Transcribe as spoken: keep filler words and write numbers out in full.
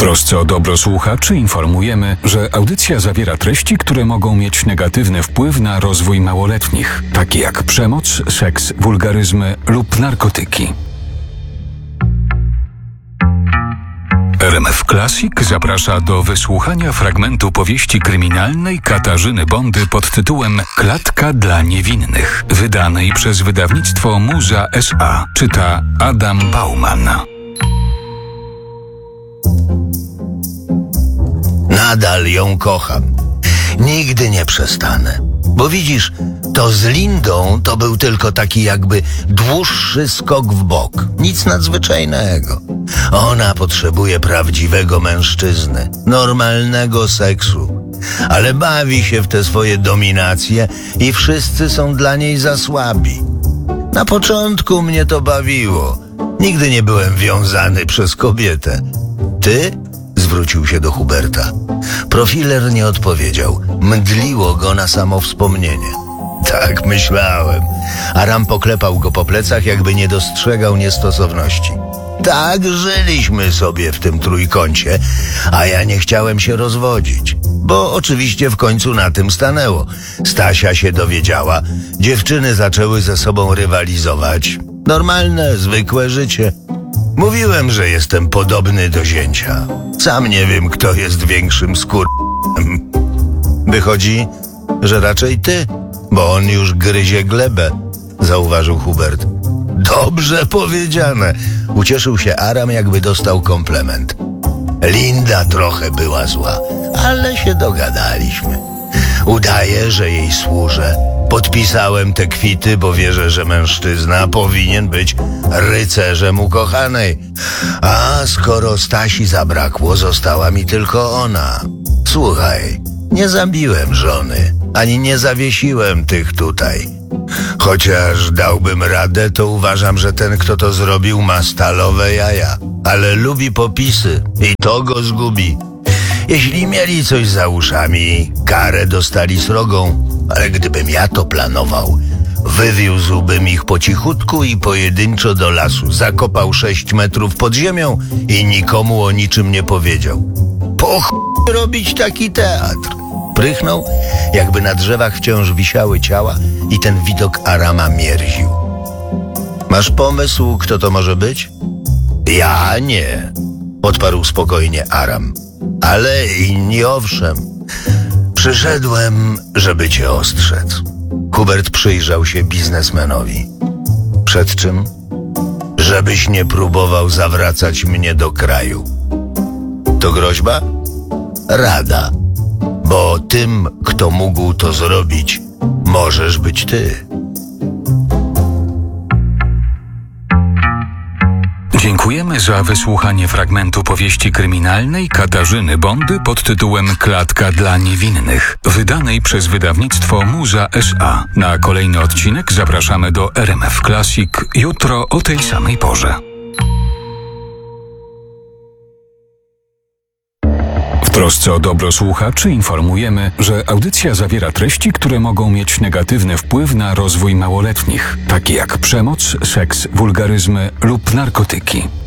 trosce o dobro słuchaczy informujemy, że audycja zawiera treści, które mogą mieć negatywny wpływ na rozwój małoletnich, takie jak przemoc, seks, wulgaryzmy lub narkotyki. R M F Classic zaprasza do wysłuchania fragmentu powieści kryminalnej Katarzyny Bondy pod tytułem Klatka dla niewinnych, wydanej przez wydawnictwo Muza S A. Czyta Adam Bauman. Nadal ją kocham. Nigdy nie przestanę. Bo widzisz, to z Lindą to był tylko taki jakby dłuższy skok w bok. Nic nadzwyczajnego. Ona potrzebuje prawdziwego mężczyzny, normalnego seksu. Ale bawi się w te swoje dominacje i wszyscy są dla niej za słabi. Na początku mnie to bawiło. Nigdy nie byłem wiązany przez kobietę. Ty? Zwrócił się do Huberta. Profiler nie odpowiedział. Mdliło go na samo wspomnienie. Tak myślałem. Aram poklepał go po plecach, jakby nie dostrzegał niestosowności. Tak żyliśmy sobie w tym trójkącie, a ja nie chciałem się rozwodzić. Bo oczywiście w końcu na tym stanęło. Stasia się dowiedziała, dziewczyny zaczęły ze sobą rywalizować. Normalne, zwykłe życie. Mówiłem, że jestem podobny do zięcia. Sam nie wiem, kto jest większym skór... Wychodzi, że raczej ty, bo on już gryzie glebę, zauważył Hubert. Dobrze powiedziane. Ucieszył się Aram, jakby dostał komplement. Linda trochę była zła, ale się dogadaliśmy. Udaję, że jej służę. Podpisałem te kwity, bo wierzę, że mężczyzna powinien być rycerzem ukochanej. A skoro Stasi zabrakło, została mi tylko ona. Słuchaj, nie zabiłem żony, ani nie zawiesiłem tych tutaj. Chociaż dałbym radę, to uważam, że ten, kto to zrobił, ma stalowe jaja. Ale lubi popisy i to go zgubi. Jeśli mieli coś za uszami, karę dostali srogą. Ale gdybym ja to planował, wywiózłbym ich po cichutku i pojedynczo do lasu, zakopał sześć metrów pod ziemią i nikomu o niczym nie powiedział. Po ch... robić taki teatr. Prychnął, jakby na drzewach wciąż wisiały ciała i ten widok Arama mierził. Masz pomysł, kto to może być? Ja nie, odparł spokojnie Aram. Ale inni owszem. Przyszedłem, żeby cię ostrzec. Hubert przyjrzał się biznesmenowi. Przed czym? Żebyś nie próbował zawracać mnie do kraju. To groźba? Rada. Bo tym, kto mógł to zrobić, możesz być ty. Dziękujemy za wysłuchanie fragmentu powieści kryminalnej Katarzyny Bondy pod tytułem Klatka dla niewinnych, wydanej przez wydawnictwo Muza S A. Na kolejny odcinek zapraszamy do R M F Classic jutro o tej samej porze. W trosce o dobro słuchaczy informujemy, że audycja zawiera treści, które mogą mieć negatywny wpływ na rozwój małoletnich, takie jak przemoc, seks, wulgaryzmy lub narkotyki.